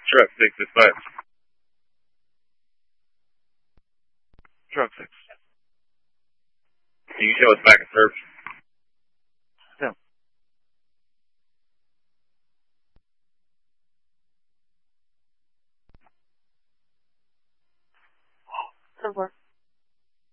Truck 6 is 5. Truck 6. Can you show us back at service? Yeah. Good work.